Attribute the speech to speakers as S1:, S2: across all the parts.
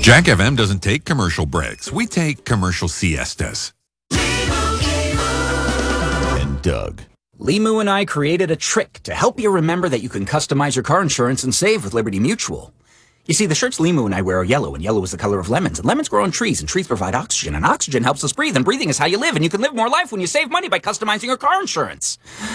S1: Jack FM doesn't take commercial breaks. We take commercial siestas.
S2: And Doug.
S3: Limu and I created a trick to help you remember that you can customize your car insurance and save with Liberty Mutual. You see, the shirts Limu and I wear are yellow, and yellow is the color of lemons, and lemons grow on trees, and trees provide oxygen, and oxygen helps us breathe, and breathing is how you live, and you can live more life when you save money by customizing your car insurance.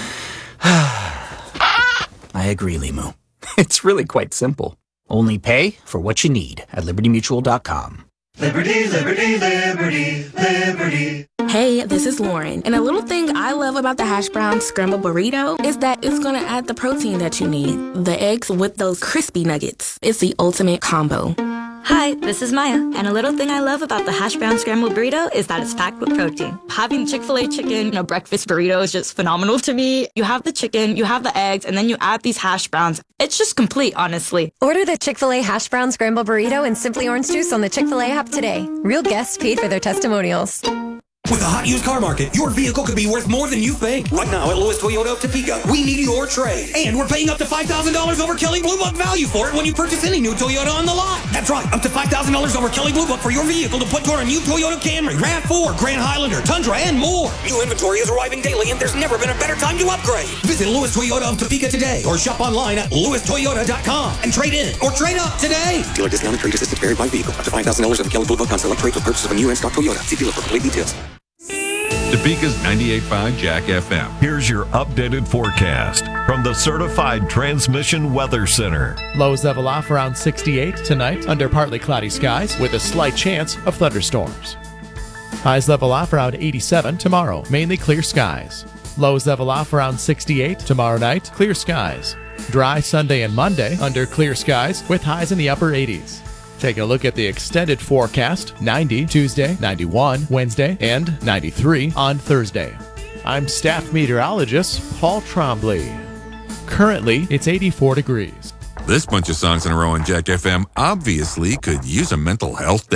S3: I agree, Limu. It's really quite simple. Only pay for what you need at libertymutual.com.
S4: Liberty, liberty, liberty, liberty.
S5: Hey, this is Lauren, and a little thing I love about the hash brown scrambled burrito is that it's gonna add the protein that you need. The eggs with those crispy nuggets. It's the ultimate combo.
S6: Hi, this is Maya, and a little thing I love about the hash brown scrambled burrito is that it's packed with protein. Having Chick-fil-A chicken in a breakfast burrito is just phenomenal to me. You have the chicken, you have the eggs, and then you add these hash browns. It's just complete, honestly.
S7: Order the Chick-fil-A hash brown scrambled burrito and Simply Orange Juice on the Chick-fil-A app today. Real guests paid for their testimonials.
S8: With the hot used car market, your vehicle could be worth more than you think. Right now at Lewis Toyota of Topeka, we need your trade. And we're paying up to $5,000 over Kelley Blue Book value for it when you purchase any new Toyota on the lot. That's right, up to $5,000 over Kelley Blue Book for your vehicle to put toward a new Toyota Camry, RAV4, Grand Highlander, Tundra, and more. New inventory is arriving daily, and there's never been a better time to upgrade. Visit Lewis Toyota of Topeka today or shop online at lewistoyota.com and trade in or trade up today.
S9: Dealer discounted trade assistance varied by vehicle. Up to $5,000 of Kelley Blue Book on select trades with purchase of a new in-stock Toyota. See dealer for complete details.
S1: Topeka's 98.5 Jack FM.
S2: Here's your updated forecast from the Certified Transmission Weather Center.
S10: Lows level off around 68 tonight under partly cloudy skies with a slight chance of thunderstorms. Highs level off around 87 tomorrow, mainly clear skies. Lows level off around 68 tomorrow night, clear skies. Dry Sunday and Monday under clear skies with highs in the upper 80s. Take a look at the extended forecast, 90 Tuesday, 91 Wednesday, and 93 on Thursday. I'm staff meteorologist Paul Trombley. Currently, it's 84 degrees.
S1: This bunch of songs in a row on Jack FM obviously could use a mental health day.